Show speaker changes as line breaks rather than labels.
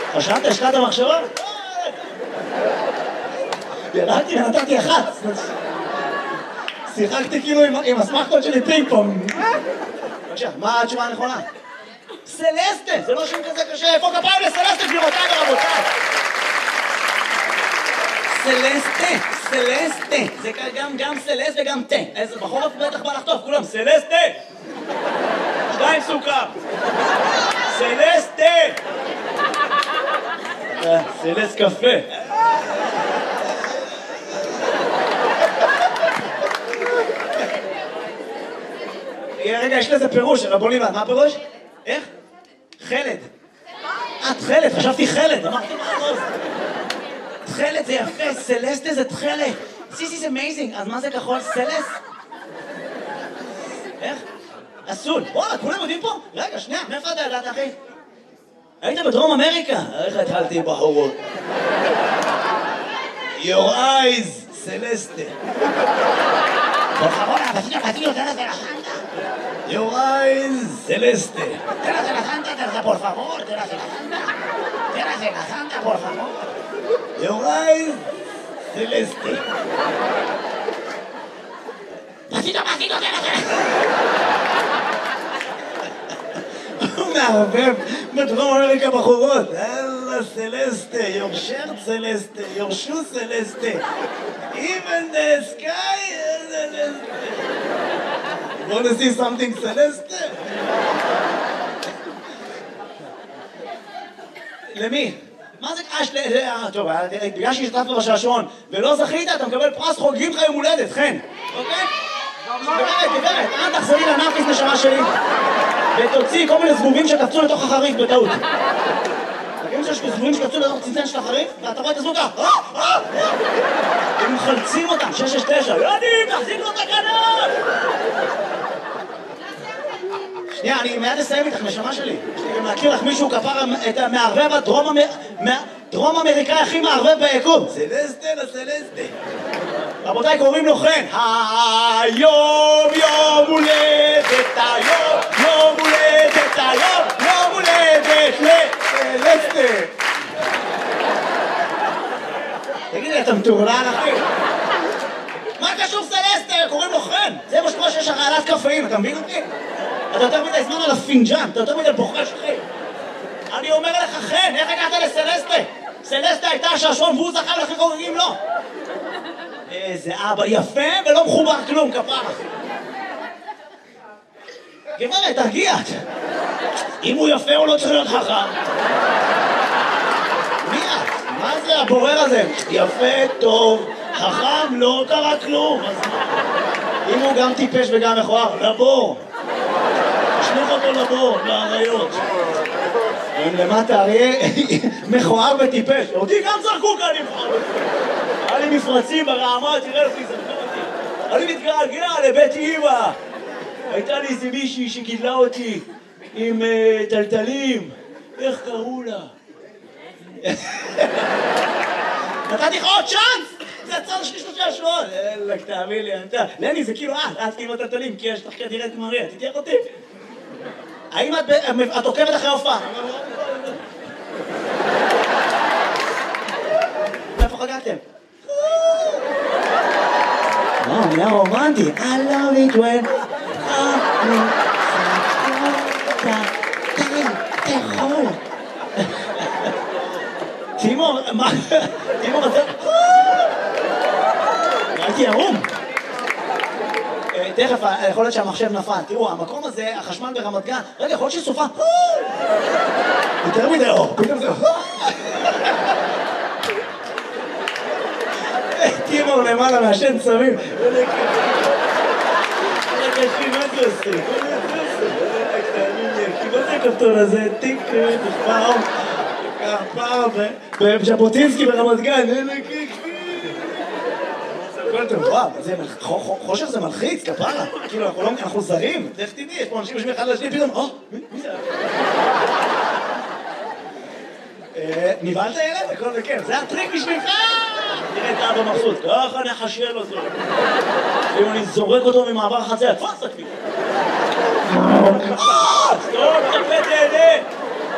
חשבת, השקעת מחשבה? ירדתי ונתתי אחת. שיחקתי כאילו עם הסמכות שלי פינג פונג. בבקשה, מה התשובה הנכונה? סלסטה, זה לא שם כזה קשה. איפה כפיים לסלסטה, גבירותיי ורבותיי? סלסטה, סלסטה. זה גם סלסט וגם תה. איזה בחורף בטח בא לחטוף, כולם סלסטה. 2 סוכר. סלסטה. סלסט קפה. רגע, יש לזה פירוש, רבוני, מה הפירוש? איך? חלד. את חלד, חשבתי חלד, אמרתי מה הכל? תחלת זה יפה, סלסטה זה תחלת. This is amazing, אז מה זה כחול? סלס? איך? אסול. וואלה, כולם יודעים פה? רגע, שנייה, מאיפה אתה ידעת, אחי? היית בדרום אמריקה? איך התחלתי בחורות? Your eyes, סלסטה. Por favor, vecino, te la Santa. Your eyes, Celeste. Te la Santa, por favor, te la Santa. Te la Santa, por favor. Your eyes, Celeste. Vecino, te la Santa. הוא מערבב בדרום אמריקה בחורות. אללה סלסטה, your shirt סלסטה, your shoe סלסטה. Even the sky is Celeste. You want to see something Celeste? למי? מה זה קש? טוב, בגלל שהשתתפת בשעשועון ולא זכית, אתה מקבל פרס חוגגים לך יום הולדת, חן. אוקיי? גברת, אל תחזרי לנאפיס נשמה שלי ותוציא כל מיני זבובים שקפצו לתוך החריף בטעות. תגידו שיש זבובים שקפצו לתוך צנצן של החריף ואתה רואה את הזבוב ככה הם מחלצים אותם, 669 יודעים, תחזיק לו את הכנף! שנייה, אני מיד אסיים איתך, נשמה שלי. יש לי גם להכיר לך מישהו כפר את המערבב הדרום אמריקאי הכי מערבב ביקום. סלסטה לסלסטה. רבותיי, קוראים לו חן. היום יום הולדת, היום יום הולדת, היום יום הולדת לסלסטה. תגיד לי, אתה מטורלל אחי? מה קשור סלסטה? קוראים לו חן. זה מה שקורה שיש הרעלת קפאים, אתה מבין אותי? אתה יותר מדי זמן על הפינג'אן, אתה יותר מדי בוחש אחי. אני אומר לך חן, איך הגעת לסלסטה? סלסטה הייתה השעשועון והוא זכה ולכן חוגגים לו. איזה אבא יפה ולא מחובר כלום, כפרה. גברת, תרגיעת. אם הוא יפה הוא לא צריך להיות חכם. מי את? מה זה הבורר הזה? יפה, טוב, חכם, לא קרה כלום. אם הוא גם טיפש וגם מכוער, לבור. תשלח אותו לבור, לאריות. הם למטה אריה מכוער וטיפש. אותי גם זרקו כאן נבחר. היה לי מפרצים ברעמה, תראה לפי זרקו אותי. אני מתגעגע לבית אמא. הייתה לי איזה מישהי שגידלה אותי עם טלטלים. איך קראו לה? נתתי לך עוד צ'אנס! זה הצד השני של השעשועון. אלק, תאמין לי, לני, זה כאילו את כאילו הטלטלים, כי יש לך כנראה את מריה, תתייך אותי. האם את עוקבת אחרי הופעה? איפה חגגתם? נהיה רומנטי. I love it when תאכול. תימור, מה? תימור, אתה... הייתי ערום. תכף, יכול להיות שהמחשב נפל. תראו, המקום הזה, החשמל ברמת גן, רגע, יכול להיות שסופה. יותר מדי אור, פתאום זה... תימור למעלה מהשן צמים. מה זה עושה? מה זה הכפתור הזה? טיק, פעם, בז'בוטינסקי ברמת גן. וואו, חושך זה מלחיץ, כפרה. כאילו, אנחנו זרים. איך תדעי, יש פה אנשים יושבים אחד לשני, פתאום, מי זה? נבהלת ילד? הכל בכיף. זה הטריק בשבילך! תראה את אבא מבסוט, ככה נחשל אותו. אם אני זורק אותו ממעבר החציה, תפוס אותי. סטופ, תפה תהנה!